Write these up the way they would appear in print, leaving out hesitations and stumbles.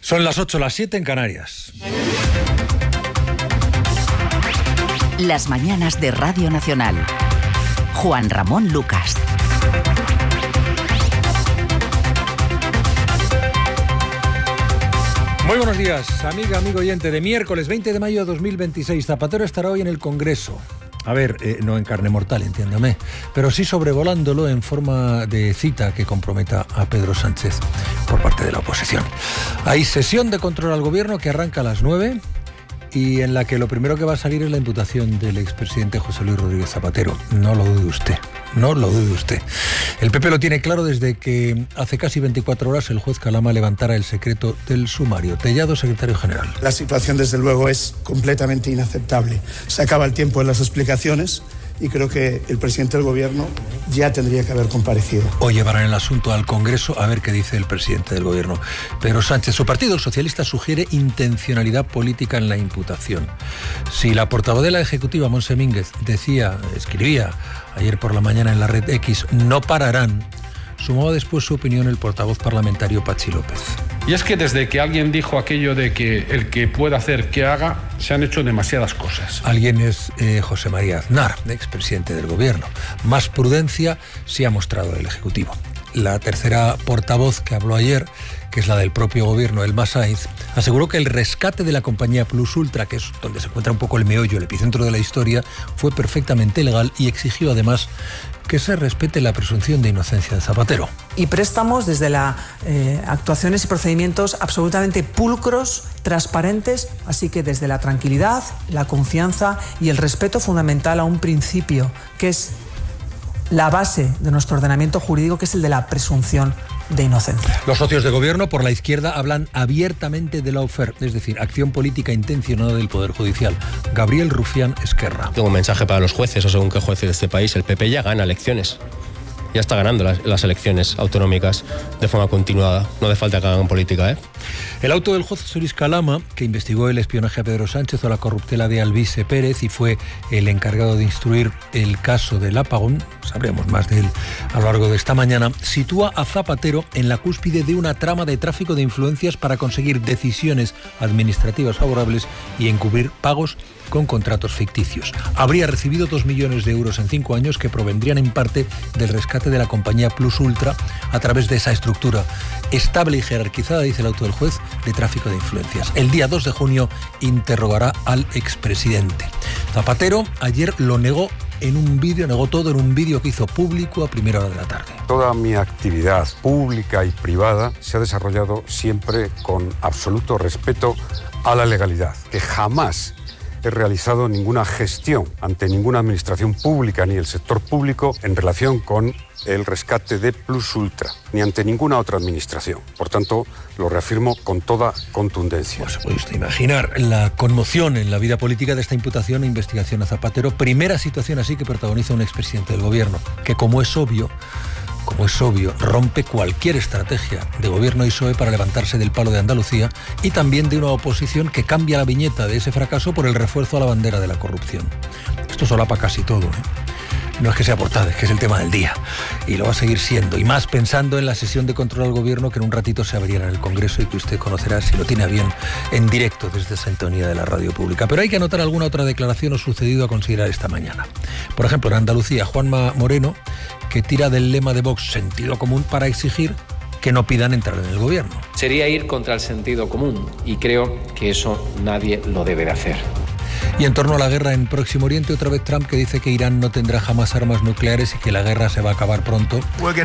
Son las 8, las 7 en Canarias. Las mañanas de Radio Nacional. Juan Ramón Lucas. Muy buenos días, amiga, amigo oyente. De miércoles 20 de mayo de 2026, Zapatero estará hoy en el Congreso. A ver, no en carne mortal, entiéndame, pero sí sobrevolándolo en forma de cita que comprometa a Pedro Sánchez por parte de la oposición. Hay sesión de control al gobierno que arranca a las 9 y en la que lo primero que va a salir es la imputación del expresidente José Luis Rodríguez Zapatero. No lo dude usted, no lo dude usted. El PP lo tiene claro desde que hace casi 24 horas el juez Calama levantara el secreto del sumario. Tellado, secretario general. La situación, desde luego, es completamente inaceptable. Se acaba el tiempo en las explicaciones y creo que el presidente del gobierno ya tendría que haber comparecido. Hoy llevarán el asunto al Congreso a ver qué dice el presidente del gobierno, Pedro Sánchez. Su partido, el socialista, sugiere intencionalidad política en la imputación. Si la portavoz de la Ejecutiva, Montse Mínguez, escribía ayer por la mañana en la red X, no pararán, sumaba después su opinión el portavoz parlamentario Patxi López. Y es que desde que alguien dijo aquello de que el que pueda hacer que haga, se han hecho demasiadas cosas. Alguien es José María Aznar, expresidente del gobierno. Más prudencia sí ha mostrado el Ejecutivo. La tercera portavoz que habló ayer, que es la del propio gobierno, Elma Sainz, aseguró que el rescate de la compañía Plus Ultra, que es donde se encuentra un poco el meollo, el epicentro de la historia, fue perfectamente legal y exigió además que se respete la presunción de inocencia de Zapatero. Y préstamos desde actuaciones y procedimientos absolutamente pulcros, transparentes, así que desde la tranquilidad, la confianza y el respeto fundamental a un principio que es la base de nuestro ordenamiento jurídico, que es el de la presunción de inocencia. Los socios de gobierno por la izquierda hablan abiertamente de lawfare, es decir, acción política intencionada del Poder Judicial. Gabriel Rufián Esquerra. Tengo un mensaje para los jueces, o según qué jueces de este país. El PP ya gana elecciones. Ya está ganando las elecciones autonómicas de forma continuada. No hace falta que hagan política, ¿eh? El auto del juez Luis Calama, que investigó el espionaje a Pedro Sánchez o la corruptela de Alvise Pérez y fue el encargado de instruir el caso del apagón, sabremos más de él a lo largo de esta mañana, sitúa a Zapatero en la cúspide de una trama de tráfico de influencias para conseguir decisiones administrativas favorables y encubrir pagos con contratos ficticios. Habría recibido 2 millones de euros en 5 años que provendrían en parte del rescate de la compañía Plus Ultra a través de esa estructura estable y jerarquizada, dice el auto del juez, de tráfico de influencias. El día 2 de junio interrogará al expresidente. Zapatero ayer lo negó en un vídeo, negó todo en un vídeo que hizo público a primera hora de la tarde. Toda mi actividad pública y privada se ha desarrollado siempre con absoluto respeto a la legalidad, que jamás he realizado ninguna gestión ante ninguna administración pública ni el sector público en relación con el rescate de Plus Ultra, ni ante ninguna otra administración. Por tanto, lo reafirmo con toda contundencia. Pues se puede usted imaginar la conmoción en la vida política de esta imputación e investigación a Zapatero. Primera situación así que protagoniza un expresidente del gobierno, que como es obvio, rompe cualquier estrategia de gobierno y PSOE para levantarse del palo de Andalucía y también de una oposición que cambia la viñeta de ese fracaso por el refuerzo a la bandera de la corrupción. Esto solapa casi todo, ¿eh? No es que sea portada, es que es el tema del día. Y lo va a seguir siendo. Y más pensando en la sesión de control al gobierno que en un ratito se abrirá en el Congreso y que usted conocerá, si lo tiene a bien, en directo desde sintonía de la radio pública. Pero hay que anotar alguna otra declaración o sucedido a considerar esta mañana. Por ejemplo, en Andalucía, Juanma Moreno, que tira del lema de Vox sentido común para exigir que no pidan entrar en el gobierno. Sería ir contra el sentido común y creo que eso nadie lo debe de hacer. Y en torno a la guerra en Próximo Oriente, otra vez Trump, que dice que Irán no tendrá jamás armas nucleares y que la guerra se va a acabar pronto. Porque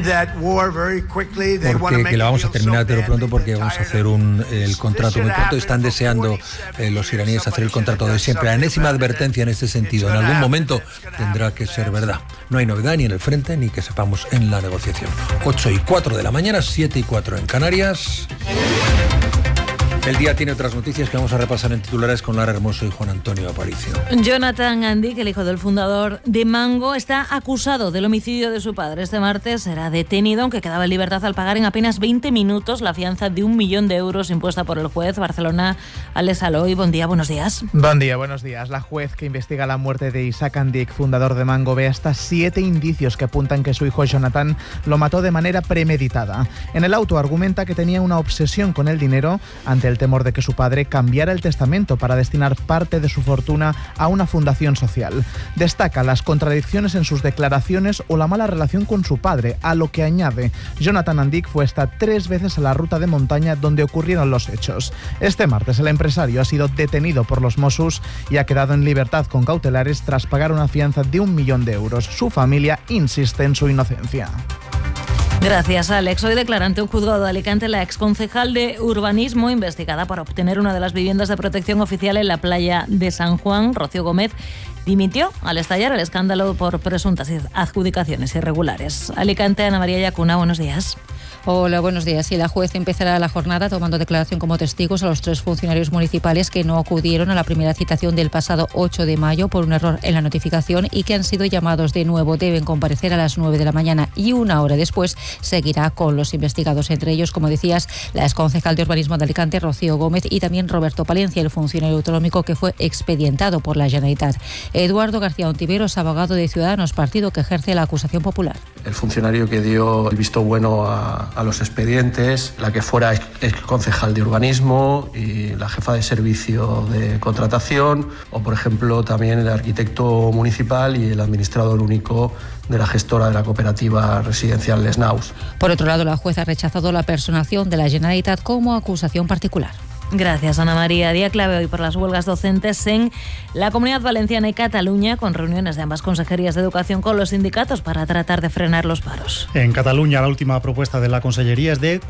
que la vamos a terminar pero pronto porque vamos a hacer el contrato muy pronto. Están deseando los iraníes hacer el contrato de siempre. La enésima advertencia en este sentido. En algún momento tendrá que ser verdad. No hay novedad ni en el frente ni que sepamos en la negociación. 8:04 de la mañana, 7:04 en Canarias. El día tiene otras noticias que vamos a repasar en titulares con Lara Hermoso y Juan Antonio Aparicio. Jonathan Andic, el hijo del fundador de Mango, está acusado del homicidio de su padre. Este martes será detenido, aunque quedaba en libertad al pagar en apenas 20 minutos la fianza de 1 millón de euros impuesta por el juez. Barcelona, Alex Aloy, buen día, buenos días. Buen día, buenos días. La juez que investiga la muerte de Isaac Andic, fundador de Mango, ve hasta 7 indicios que apuntan que su hijo Jonathan lo mató de manera premeditada. En el auto argumenta que tenía una obsesión con el dinero ante el temor de que su padre cambiara el testamento para destinar parte de su fortuna a una fundación social. Destaca las contradicciones en sus declaraciones o la mala relación con su padre, a lo que añade: Jonathan Andic fue hasta 3 veces a la ruta de montaña donde ocurrieron los hechos. Este martes el empresario ha sido detenido por los Mossos y ha quedado en libertad con cautelares tras pagar una fianza de 1 millón de euros. Su familia insiste en su inocencia. Gracias, Alex. Hoy declara ante un juzgado de Alicante la exconcejal de urbanismo investigada por obtener una de las viviendas de protección oficial en la playa de San Juan. Rocío Gómez dimitió al estallar el escándalo por presuntas adjudicaciones irregulares. Alicante, Ana María Yacuna, buenos días. Hola, buenos días. Y la juez empezará la jornada tomando declaración como testigos a los 3 funcionarios municipales que no acudieron a la primera citación del pasado 8 de mayo por un error en la notificación y que han sido llamados de nuevo. Deben comparecer a las 9 de la mañana y 1 hora después seguirá con los investigados, entre ellos, como decías, la exconcejal de urbanismo de Alicante, Rocío Gómez, y también Roberto Palencia, el funcionario autonómico que fue expedientado por la Generalitat. Eduardo García Ontiveros, abogado de Ciudadanos, partido que ejerce la acusación popular. El funcionario que dio el visto bueno a los expedientes, la que fuera exconcejal de urbanismo y la jefa de servicio de contratación, o por ejemplo también el arquitecto municipal y el administrador único de la gestora de la cooperativa residencial Les Naus. Por otro lado, la juez ha rechazado la personación de la Generalitat como acusación particular. Gracias, Ana María. Día clave hoy por las huelgas docentes en la Comunidad Valenciana y Cataluña, con reuniones de ambas consejerías de educación con los sindicatos para tratar de frenar los paros. En Cataluña, la última propuesta de la Consellería es de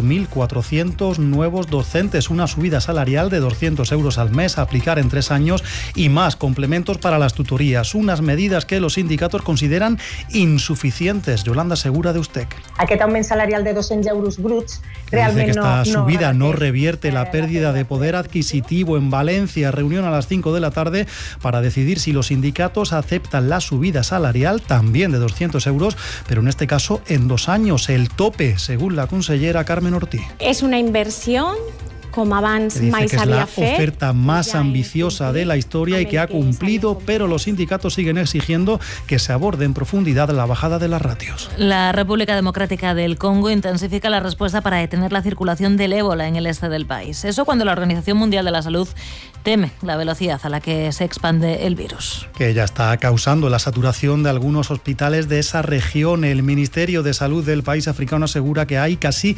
2.400 nuevos docentes, una subida salarial de 200 euros al mes a aplicar en 3 años y más complementos para las tutorías, unas medidas que los sindicatos consideran insuficientes. Yolanda Segura, de USTEC. Aquest augment salarial de 200 euros bruts realment dice que esta subida no revierte la pérdida de poder adquisitivo. En Valencia, reunión a las 5 de la tarde para decidir si los sindicatos aceptan la subida salarial, también de 200 euros, pero en este caso en 2 años, el tope, según la consellera Carmen Ortí. És una inversió com abans mai Dice que es s'havia la fet. oferta más ambiciosa de la historia y que ha cumplido, pero los sindicatos siguen exigiendo que se aborde en profundidad la bajada de las ratios. La República Democrática del Congo intensifica la respuesta para detener la circulación del ébola en el este del país. Eso cuando la Organización Mundial de la Salud teme la velocidad a la que se expande el virus. Que ya está causando la saturación de algunos hospitales de esa región. El Ministerio de Salud del país africano asegura que hay casi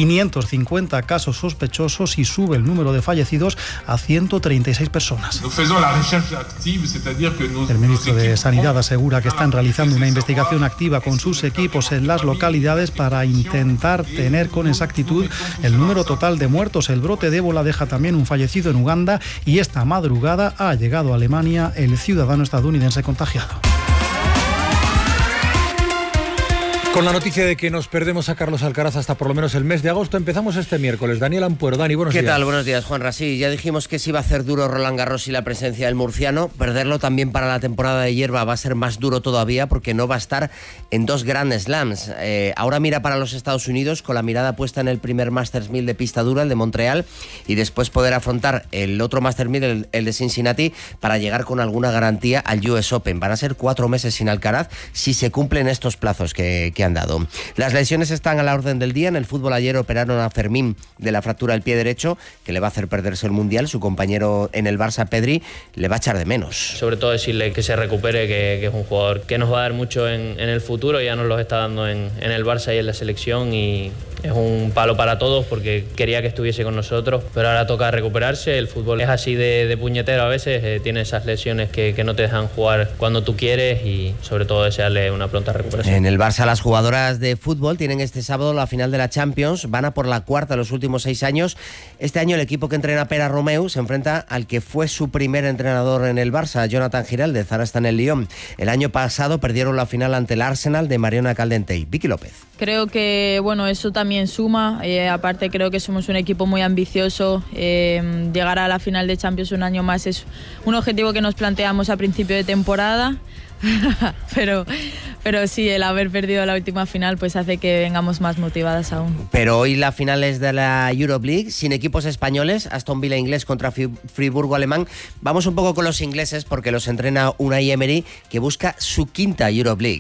550 casos sospechosos y sube el número de fallecidos a 136 personas. El ministro de Sanidad asegura que están realizando una investigación activa con sus equipos en las localidades para intentar tener con exactitud el número total de muertos. El brote de ébola deja también un fallecido en Uganda y esta madrugada ha llegado a Alemania el ciudadano estadounidense contagiado. Con la noticia de que nos perdemos a Carlos Alcaraz hasta por lo menos el mes de agosto, empezamos este miércoles. Daniel Ampuero. Dani, buenos días. ¿Qué tal? Buenos días, Juanra. Sí, ya dijimos que se iba a hacer duro Roland Garros y la presencia del murciano. Perderlo también para la temporada de hierba va a ser más duro todavía porque no va a estar en 2 Grand Slams. Ahora mira para los Estados Unidos con la mirada puesta en el primer Masters 1000 de pista dura, el de Montreal, y después poder afrontar el otro Masters 1000, el de Cincinnati, para llegar con alguna garantía al US Open. Van a ser 4 meses sin Alcaraz si se cumplen estos plazos que han dado. Las lesiones están a la orden del día. En el fútbol ayer operaron a Fermín de la fractura del pie derecho, que le va a hacer perderse el Mundial. Su compañero en el Barça, Pedri, le va a echar de menos. Sobre todo decirle que se recupere, que es un jugador que nos va a dar mucho en el futuro. Ya nos lo está dando en el Barça y en la selección, y es un palo para todos porque quería que estuviese con nosotros, pero ahora toca recuperarse. El fútbol es así de puñetero a veces, tiene esas lesiones que no te dejan jugar cuando tú quieres, y sobre todo desearle una pronta recuperación. En el Barça, las jugadoras de fútbol tienen este sábado la final de la Champions, van a por la 4ª en los últimos 6 años. Este año el equipo que entrena Pere Romeu se enfrenta al que fue su primer entrenador en el Barça, Jonathan Giraldez, ahora está en el Lyon. El año pasado perdieron la final ante el Arsenal de Mariona Caldentey. Vicky López. Creo que eso también también suma. Aparte creo que somos un equipo muy ambicioso. Llegar a la final de Champions un año más es un objetivo que nos planteamos a principio de temporada. pero sí, el haber perdido la última final pues hace que vengamos más motivadas aún. Pero hoy la final es de la Europa League, sin equipos españoles, Aston Villa inglés contra Friburgo alemán. Vamos un poco con los ingleses porque los entrena Unai Emery, que busca su quinta Europa League.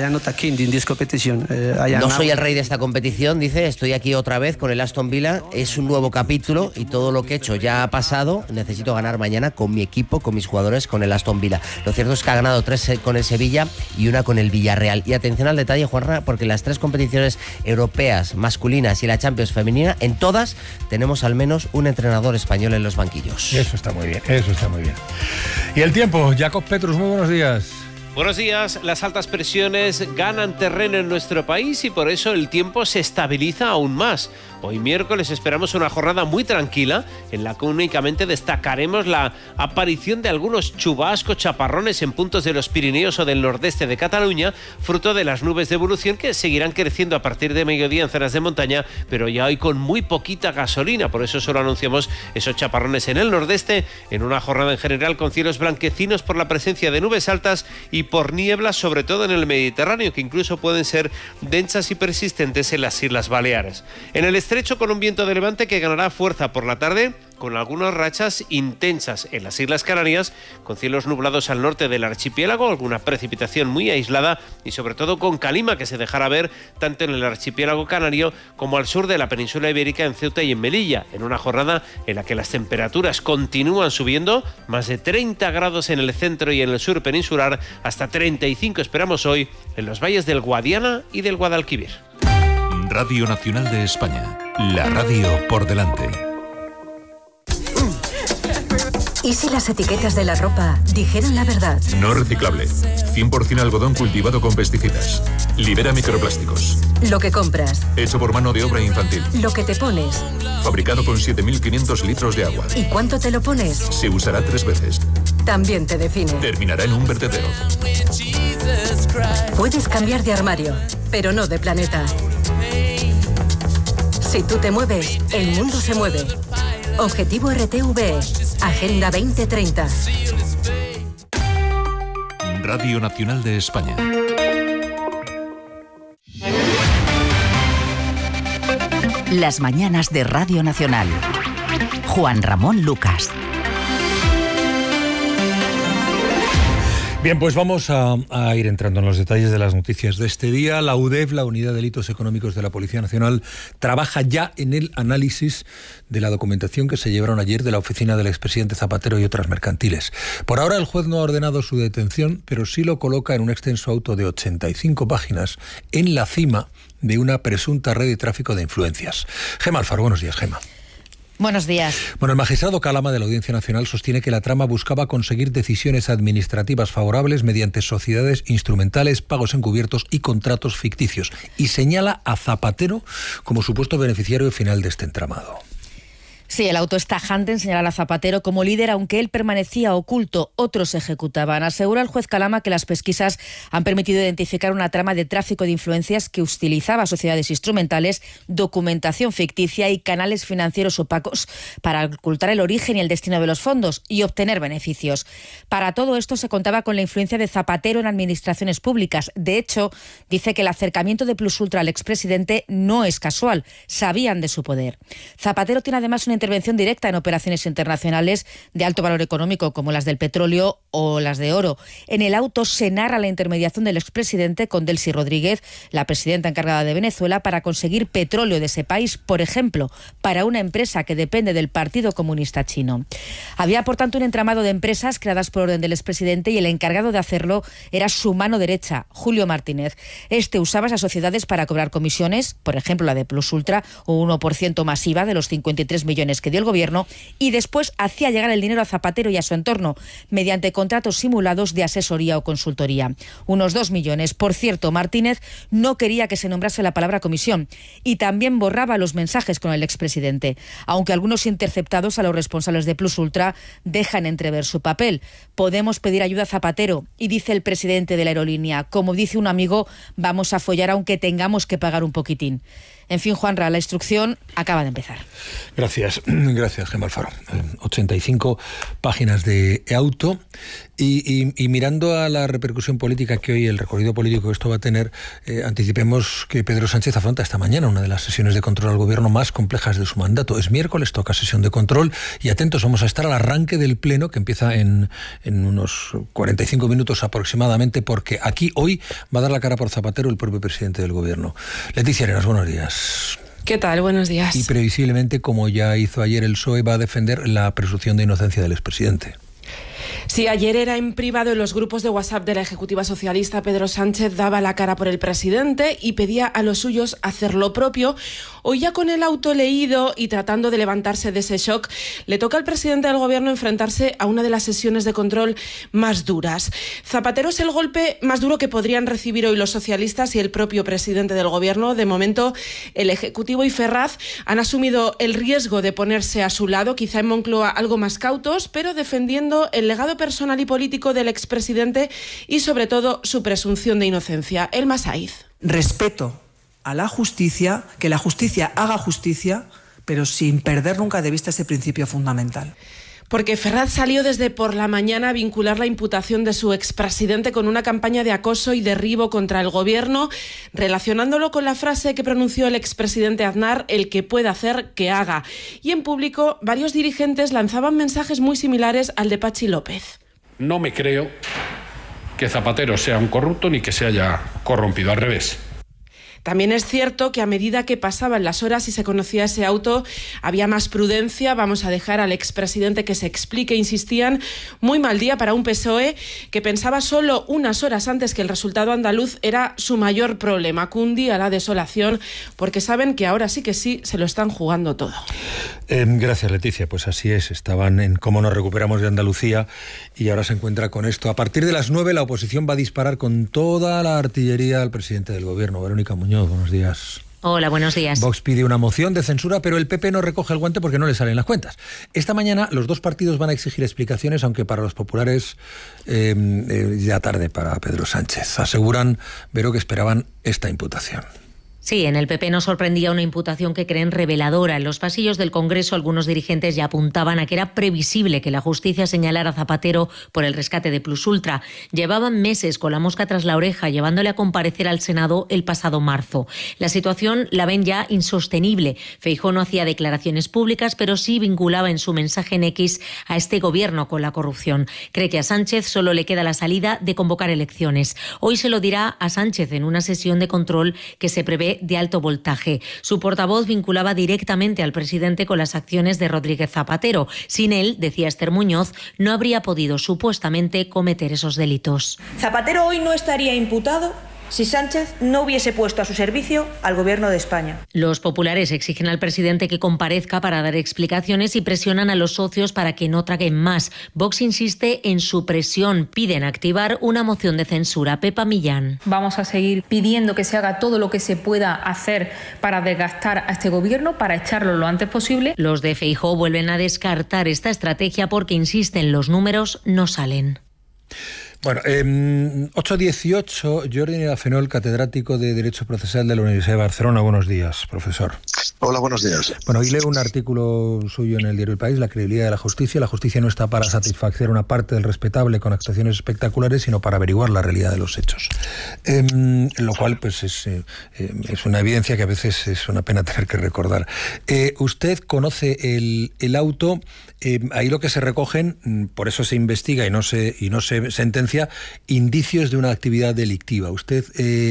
No soy el rey de esta competición, dice, estoy aquí otra vez con el Aston Villa, es un nuevo capítulo y todo lo que he hecho ya ha pasado, necesito ganar mañana con mi equipo, con mis jugadores, con el Aston Villa. Lo cierto es que ha ganado 3 con el Sevilla y 1 con el Villarreal. Y atención al detalle, Juanra, porque las 3 competiciones europeas masculinas y la Champions femenina, en todas tenemos al menos un entrenador español en los banquillos. Eso está muy bien, eso está muy bien. Y el tiempo, Jacob Petrus, muy buenos días. Buenos días. Las altas presiones ganan terreno en nuestro país y por eso el tiempo se estabiliza aún más. Hoy miércoles esperamos una jornada muy tranquila en la que únicamente destacaremos la aparición de algunos chubascos, chaparrones en puntos de los Pirineos o del nordeste de Cataluña, fruto de las nubes de evolución que seguirán creciendo a partir de mediodía en zonas de montaña, pero ya hoy con muy poquita gasolina. Por eso solo anunciamos esos chaparrones en el nordeste, en una jornada en general con cielos blanquecinos por la presencia de nubes altas y por nieblas, sobre todo en el Mediterráneo, que incluso pueden ser densas y persistentes en las Islas Baleares. En el estrecho, con un viento de levante que ganará fuerza por la tarde, con algunas rachas intensas en las Islas Canarias, con cielos nublados al norte del archipiélago, alguna precipitación muy aislada y sobre todo con calima que se dejará ver tanto en el archipiélago canario como al sur de la península ibérica, en Ceuta y en Melilla, en una jornada en la que las temperaturas continúan subiendo, más de 30 grados en el centro y en el sur peninsular, hasta 35 esperamos hoy en los valles del Guadiana y del Guadalquivir. Radio Nacional de España, la radio por delante. ¿Y si las etiquetas de la ropa dijeran la verdad? No reciclable, 100% algodón cultivado con pesticidas. Libera microplásticos. Lo que compras. Hecho por mano de obra infantil. Lo que te pones. Fabricado con 7.500 litros de agua. ¿Y cuánto te lo pones? Se usará 3 veces. También te define. Terminará en un vertedero. Puedes cambiar de armario, pero no de planeta. Si tú te mueves, el mundo se mueve. Objetivo RTV, Agenda 2030. Radio Nacional de España. Las mañanas de Radio Nacional. Juan Ramón Lucas. Bien, pues vamos a ir entrando en los detalles de las noticias de este día. La UDEF, la Unidad de Delitos Económicos de la Policía Nacional, trabaja ya en el análisis de la documentación que se llevaron ayer de la oficina del expresidente Zapatero y otras mercantiles. Por ahora el juez no ha ordenado su detención, pero sí lo coloca en un extenso auto de 85 páginas en la cima de una presunta red de tráfico de influencias. Gema Alfaro, buenos días, Gema. Buenos días. Bueno, el magistrado Calama de la Audiencia Nacional sostiene que la trama buscaba conseguir decisiones administrativas favorables mediante sociedades instrumentales, pagos encubiertos y contratos ficticios, y señala a Zapatero como supuesto beneficiario final de este entramado. Sí, el auto es tajante en señalar a Zapatero como líder, aunque él permanecía oculto, otros ejecutaban. Asegura el juez Calama que las pesquisas han permitido identificar una trama de tráfico de influencias que utilizaba sociedades instrumentales, documentación ficticia y canales financieros opacos para ocultar el origen y el destino de los fondos y obtener beneficios. Para todo esto se contaba con la influencia de Zapatero en administraciones públicas. De hecho, dice que el acercamiento de Plus Ultra al expresidente no es casual, sabían de su poder. Zapatero tiene además una intervención directa en operaciones internacionales de alto valor económico, como las del petróleo o las de oro. En el auto se narra la intermediación del expresidente con Delcy Rodríguez, la presidenta encargada de Venezuela, para conseguir petróleo de ese país, por ejemplo, para una empresa que depende del Partido Comunista Chino. Había, por tanto, un entramado de empresas creadas por orden del expresidente y el encargado de hacerlo era su mano derecha, Julio Martínez. Este usaba esas sociedades para cobrar comisiones, por ejemplo la de Plus Ultra, o 1% masiva de los 53 millones que dio el gobierno, y después hacía llegar el dinero a Zapatero y a su entorno mediante contratos simulados de asesoría o consultoría. Unos 2 millones. Por cierto, Martínez no quería que se nombrase la palabra comisión y también borraba los mensajes con el expresidente, aunque algunos interceptados a los responsables de Plus Ultra dejan entrever su papel. Podemos pedir ayuda a Zapatero, y dice el presidente de la aerolínea, como dice un amigo, vamos a follar aunque tengamos que pagar un poquitín. En fin, Juanra, la instrucción acaba de empezar. Gracias, Gemma Alfaro. 85 páginas de auto y mirando a la repercusión política que hoy, el recorrido político que esto va a tener, anticipemos que Pedro Sánchez afronta esta mañana una de las sesiones de control al gobierno más complejas de su mandato. Es miércoles, toca sesión de control y atentos, vamos a estar al arranque del pleno que empieza en unos 45 minutos aproximadamente, porque aquí hoy va a dar la cara por Zapatero el propio presidente del gobierno. Leticia Arenas, buenos días. ¿Qué tal? Buenos días. Y previsiblemente, como ya hizo ayer el PSOE, va a defender la presunción de inocencia del expresidente. Sí, ayer era en privado en los grupos de WhatsApp de la Ejecutiva Socialista. Pedro Sánchez daba la cara por el presidente y pedía a los suyos hacer lo propio. Hoy, ya con el auto leído y tratando de levantarse de ese shock, le toca al presidente del gobierno enfrentarse a una de las sesiones de control más duras. Zapatero es el golpe más duro que podrían recibir hoy los socialistas y el propio presidente del gobierno. De momento, el Ejecutivo y Ferraz han asumido el riesgo de ponerse a su lado, quizá en Moncloa algo más cautos, pero defendiendo el legado personal y político del expresidente y, sobre todo, su presunción de inocencia. Elma Saiz. Respeto a la justicia, que la justicia haga justicia, pero sin perder nunca de vista ese principio fundamental. Porque Ferraz salió desde por la mañana a vincular la imputación de su expresidente con una campaña de acoso y derribo contra el gobierno, relacionándolo con la frase que pronunció el expresidente Aznar: el que pueda hacer, que haga. Y en público, varios dirigentes lanzaban mensajes muy similares al de Patxi López. No me creo que Zapatero sea un corrupto ni que se haya corrompido, al revés. También es cierto que a medida que pasaban las horas y se conocía ese auto, había más prudencia. Vamos a dejar al expresidente que se explique, insistían. Muy mal día para un PSOE que pensaba solo unas horas antes que el resultado andaluz era su mayor problema. Cundía la desolación, porque saben que ahora sí que sí se lo están jugando todo. Gracias, Leticia. Pues así es. Estaban en cómo nos recuperamos de Andalucía y ahora se encuentra con esto. A partir de las 9 la oposición va a disparar con toda la artillería al presidente del gobierno. Verónica Muñoz, buenos días. Hola, buenos días. Vox pide una moción de censura, pero el PP no recoge el guante porque no le salen las cuentas. Esta mañana los dos partidos van a exigir explicaciones, aunque para los populares ya tarde para Pedro Sánchez. Aseguran, Vero, que esperaban esta imputación. Sí, en el PP nos sorprendía una imputación que creen reveladora. En los pasillos del Congreso algunos dirigentes ya apuntaban a que era previsible que la justicia señalara a Zapatero por el rescate de Plus Ultra. Llevaban meses con la mosca tras la oreja, llevándole a comparecer al Senado el pasado marzo. La situación la ven ya insostenible. Feijóo no hacía declaraciones públicas, pero sí vinculaba en su mensaje en X a este gobierno con la corrupción. Cree que a Sánchez solo le queda la salida de convocar elecciones. Hoy se lo dirá a Sánchez en una sesión de control que se prevé de alto voltaje. Su portavoz vinculaba directamente al presidente con las acciones de Rodríguez Zapatero. Sin él, decía Esther Muñoz, no habría podido supuestamente cometer esos delitos. Zapatero hoy no estaría imputado si Sánchez no hubiese puesto a su servicio al Gobierno de España. Los populares exigen al presidente que comparezca para dar explicaciones y presionan a los socios para que no traguen más. Vox insiste en su presión. Piden activar una moción de censura. Pepa Millán. Vamos a seguir pidiendo que se haga todo lo que se pueda hacer para desgastar a este Gobierno, para echarlo lo antes posible. Los de Feijóo vuelven a descartar esta estrategia porque insisten, los números no salen. Bueno, 8:18, Jordi Nirafenol, catedrático de Derecho Procesal de la Universidad de Barcelona. Buenos días, profesor. Hola, buenos días. Bueno, hoy leo un artículo suyo en el diario El País, La credibilidad de la justicia. La justicia no está para satisfacer una parte del respetable con actuaciones espectaculares, sino para averiguar la realidad de los hechos. Lo cual, pues, es una evidencia que a veces es una pena tener que recordar. Usted conoce el auto. Ahí lo que se recogen, por eso se investiga y no se sentencia, indicios de una actividad delictiva. ¿Usted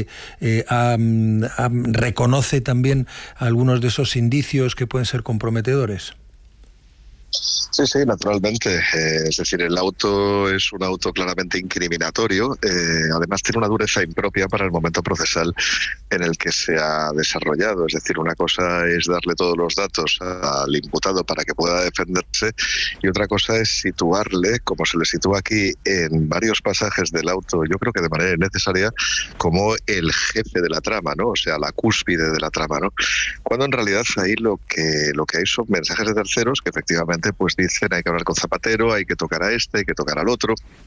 reconoce también algunos de esos indicios que pueden ser comprometedores? Sí, naturalmente. Es decir, el auto es un auto claramente incriminatorio. Además, tiene una dureza impropia para el momento procesal en el que se ha desarrollado. Es decir, una cosa es darle todos los datos al imputado para que pueda defenderse y otra cosa es situarle, como se le sitúa aquí en varios pasajes del auto, yo creo que de manera innecesaria, como el jefe de la trama, ¿no? O sea, la cúspide de la trama, ¿no? Cuando en realidad ahí lo que hay son mensajes de terceros que efectivamente pues dicen hay que hablar con Zapatero, hay que tocar a este, hay que tocar al otro.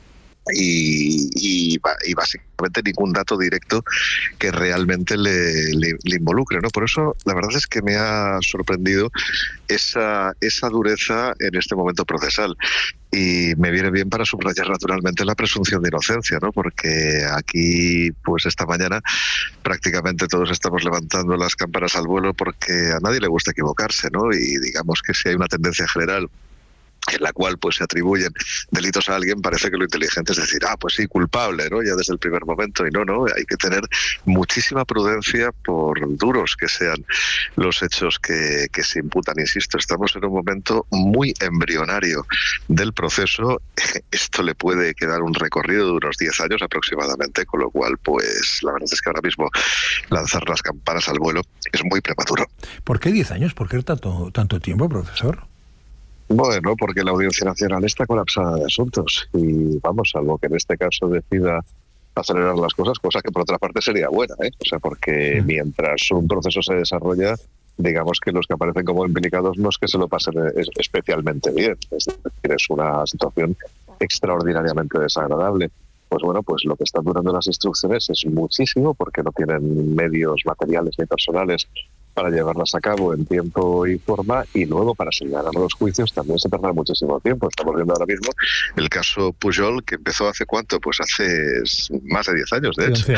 y básicamente ningún dato directo que realmente le involucre, ¿no? Por eso la verdad es que me ha sorprendido esa dureza en este momento procesal. Y me viene bien para subrayar naturalmente la presunción de inocencia, ¿no? Porque aquí, pues esta mañana, prácticamente todos estamos levantando las campanas al vuelo porque a nadie le gusta equivocarse, ¿no? Y digamos que si hay una tendencia general en la cual pues se atribuyen delitos a alguien, parece que lo inteligente es decir, pues sí, culpable, ¿no? Ya desde el primer momento. Y no, hay que tener muchísima prudencia por duros que sean los hechos que se imputan. Insisto, estamos en un momento muy embrionario del proceso. Esto le puede quedar un recorrido de unos 10 años aproximadamente, con lo cual, pues la verdad es que ahora mismo lanzar las campanas al vuelo es muy prematuro. ¿Por qué 10 años? ¿Por qué tanto tiempo, profesor? Bueno, porque la Audiencia Nacional está colapsada de asuntos y vamos, salvo que en este caso decida acelerar las cosas, cosa que por otra parte sería buena, O sea, porque mientras un proceso se desarrolla, digamos que los que aparecen como implicados no es que se lo pasen especialmente bien, es decir, es una situación extraordinariamente desagradable. Pues bueno, pues lo que están durando las instrucciones es muchísimo porque no tienen medios materiales ni personales para llevarlas a cabo en tiempo y forma, y luego para señalar los juicios también se tarda muchísimo tiempo. Estamos viendo ahora mismo el caso Pujol, que empezó hace ¿cuánto? Pues hace más de 10 años, de hecho.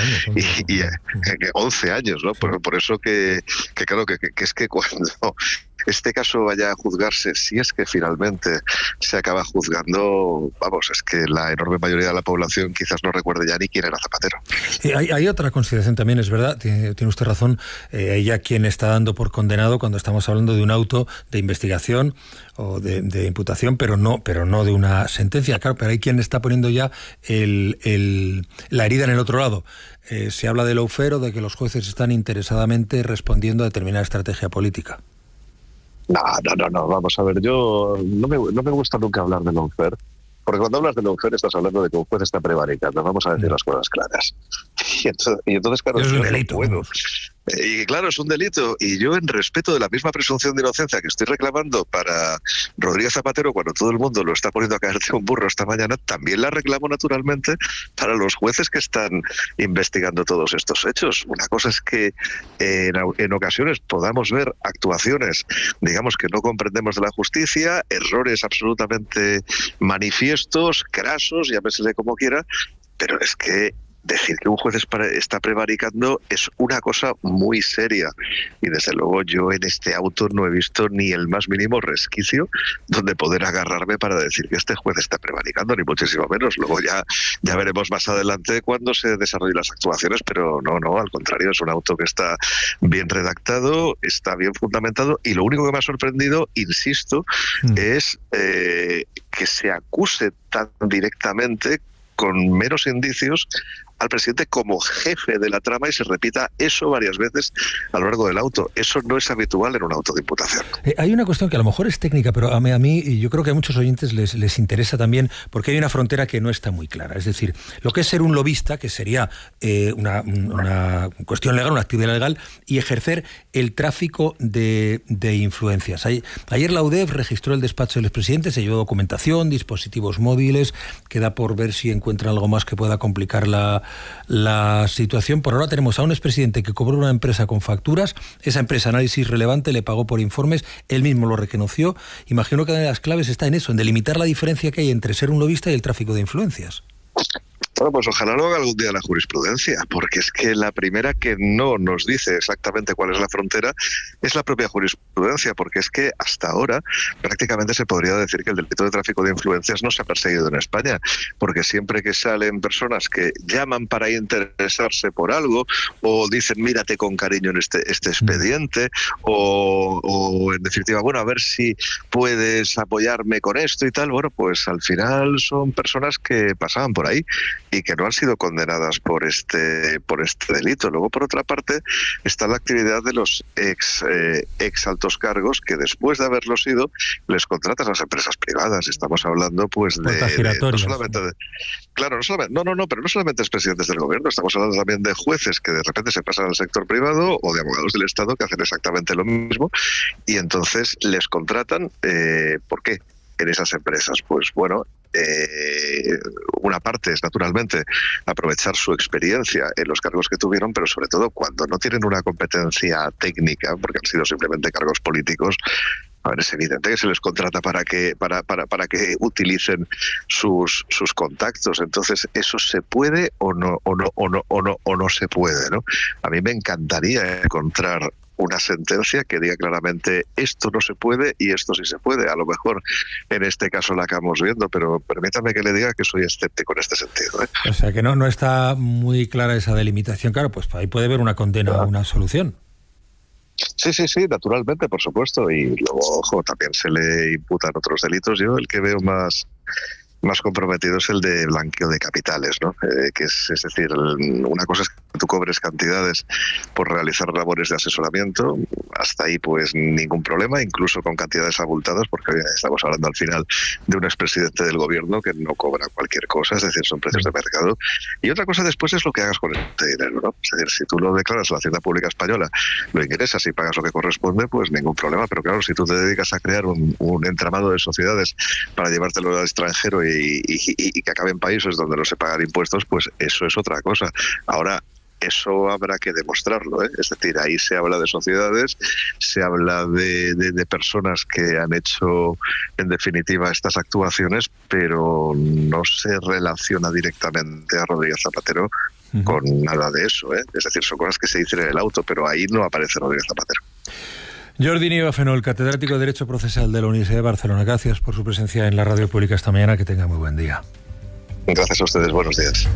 11 años, ¿no? Por eso que claro, que es que cuando este caso vaya a juzgarse, si es que finalmente se acaba juzgando, vamos, es que la enorme mayoría de la población quizás no recuerde ya ni quién era Zapatero. Hay otra consideración también, es verdad, tiene usted razón, ella quien está dando por condenado cuando estamos hablando de un auto de investigación o de imputación, pero no de una sentencia. Claro, pero hay quien está poniendo ya la herida en el otro lado. Se habla de lawfare o de que los jueces están interesadamente respondiendo a determinada estrategia política. No, vamos a ver, yo no me gusta nunca hablar de lawfare, porque cuando hablas de lawfare estás hablando de que un juez está prevaricando, vamos a decir las cosas claras. Y entonces claro, es un delito. Bueno, y claro, es un delito, y yo en respeto de la misma presunción de inocencia que estoy reclamando para Rodríguez Zapatero cuando todo el mundo lo está poniendo a caer de un burro esta mañana, también la reclamo naturalmente para los jueces que están investigando todos estos hechos. Una cosa es que en ocasiones podamos ver actuaciones, digamos, que no comprendemos de la justicia, errores absolutamente manifiestos, crasos, llámesele como quiera, pero es que decir que un juez está prevaricando es una cosa muy seria, y desde luego yo en este auto no he visto ni el más mínimo resquicio donde poder agarrarme para decir que este juez está prevaricando, ni muchísimo menos. Luego ya veremos más adelante cuando se desarrollen las actuaciones, pero no, al contrario, es un auto que está bien redactado, está bien fundamentado, y lo único que me ha sorprendido, insisto, es que se acuse tan directamente, con menos indicios, al presidente como jefe de la trama, y se repita eso varias veces a lo largo del auto. Eso no es habitual en un auto de imputación. Hay una cuestión que a lo mejor es técnica, pero a mí y yo creo que a muchos oyentes les interesa también, porque hay una frontera que no está muy clara. Es decir, lo que es ser un lobista, que sería una cuestión legal, una actividad legal, y ejercer el tráfico de influencias. Ayer la UDEF registró el despacho del expresidente, se llevó documentación, dispositivos móviles, queda por ver si encuentra algo más que pueda complicar la situación. Por ahora tenemos a un expresidente que cobró una empresa con facturas, esa empresa, Análisis Relevante, le pagó por informes, él mismo lo reconoció. Imagino que una de las claves está en eso, en delimitar la diferencia que hay entre ser un lobista y el tráfico de influencias. Bueno, pues ojalá lo haga algún día la jurisprudencia, porque es que la primera que no nos dice exactamente cuál es la frontera es la propia jurisprudencia, porque es que hasta ahora prácticamente se podría decir que el delito de tráfico de influencias no se ha perseguido en España, porque siempre que salen personas que llaman para interesarse por algo, o dicen mírate con cariño en este expediente, o en definitiva, bueno, a ver si puedes apoyarme con esto y tal, bueno, pues al final son personas que pasaban por ahí y que no han sido condenadas por este delito. Luego, por otra parte, está la actividad de los ex altos cargos que después de haberlo sido les contratan a las empresas privadas. Estamos hablando pues no solamente de, claro, pero no solamente expresidentes del gobierno, estamos hablando también de jueces que de repente se pasan al sector privado, o de abogados del Estado que hacen exactamente lo mismo, y entonces les contratan. ¿Por qué? En esas empresas, pues bueno, una parte es naturalmente aprovechar su experiencia en los cargos que tuvieron, pero sobre todo cuando no tienen una competencia técnica, porque han sido simplemente cargos políticos. A ver, es evidente que se les contrata para que utilicen sus contactos. Entonces, ¿eso se puede o no se puede, ¿no? A mí me encantaría encontrar una sentencia que diga claramente esto no se puede y esto sí se puede. A lo mejor en este caso la acabamos viendo, pero permítame que le diga que soy escéptico en este sentido, ¿eh? O sea, que no está muy clara esa delimitación. Claro, pues ahí puede haber una condena o una solución. Sí, naturalmente, por supuesto. Y luego, ojo, también se le imputan otros delitos. Yo el que veo más comprometido es el de blanqueo de capitales, ¿no? Es decir, una cosa es que tú cobres cantidades por realizar labores de asesoramiento, hasta ahí pues ningún problema, incluso con cantidades abultadas, porque estamos hablando al final de un expresidente del gobierno que no cobra cualquier cosa, es decir, son precios de mercado. Y otra cosa después es lo que hagas con este dinero, ¿no? Es decir, si tú lo declaras a la Hacienda Pública Española, lo ingresas y pagas lo que corresponde, pues ningún problema. Pero claro, si tú te dedicas a crear un entramado de sociedades para llevártelo al extranjero y que acabe en países donde no se pagan impuestos, pues eso es otra cosa. Ahora, eso habrá que demostrarlo, ¿eh? Es decir, ahí se habla de sociedades, se habla de personas que han hecho, en definitiva, estas actuaciones, pero no se relaciona directamente a Rodríguez Zapatero con nada de eso, ¿eh? Es decir, son cosas que se dicen en el auto, pero ahí no aparece Rodríguez Zapatero. Jordi Nieva Fenol, catedrático de Derecho Procesal de la Universidad de Barcelona. Gracias por su presencia en la radio pública esta mañana. Que tenga muy buen día. Gracias a ustedes. Buenos días.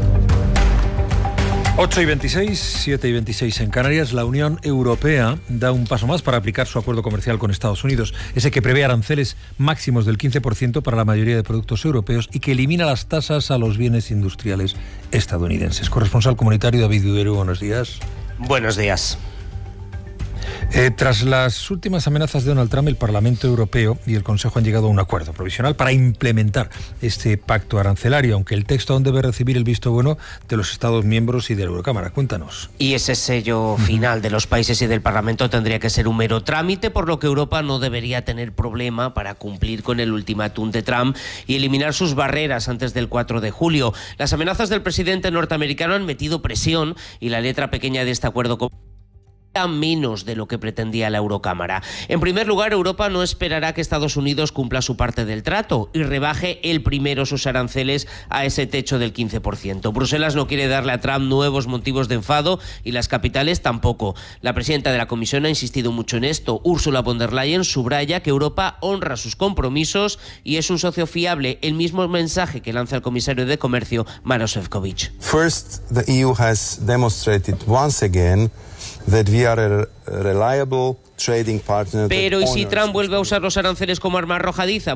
8:26, 7:26 en Canarias. La Unión Europea da un paso más para aplicar su acuerdo comercial con Estados Unidos, ese que prevé aranceles máximos del 15% para la mayoría de productos europeos y que elimina las tasas a los bienes industriales estadounidenses. Corresponsal comunitario David Vivero, buenos días. Buenos días. Tras las últimas amenazas de Donald Trump, el Parlamento Europeo y el Consejo han llegado a un acuerdo provisional para implementar este pacto arancelario, aunque el texto aún debe recibir el visto bueno de los Estados miembros y de la Eurocámara. Cuéntanos. Y ese sello final de los países y del Parlamento tendría que ser un mero trámite, por lo que Europa no debería tener problema para cumplir con el ultimátum de Trump y eliminar sus barreras antes del 4 de julio. Las amenazas del presidente norteamericano han metido presión y la letra pequeña de este acuerdo menos de lo que pretendía la Eurocámara. En primer lugar, Europa no esperará que Estados Unidos cumpla su parte del trato y rebaje el primero sus aranceles a ese techo del 15%. Bruselas no quiere darle a Trump nuevos motivos de enfado y las capitales tampoco. La presidenta de la Comisión ha insistido mucho en esto. Ursula von der Leyen subraya que Europa honra sus compromisos y es un socio fiable, el mismo mensaje que lanza el comisario de Comercio, Maroš Šefčovič. First, the EU has demonstrated once again that we are a reliable trading partner. Pero ¿y si Trump vuelve a usar los aranceles como arma arrojadiza?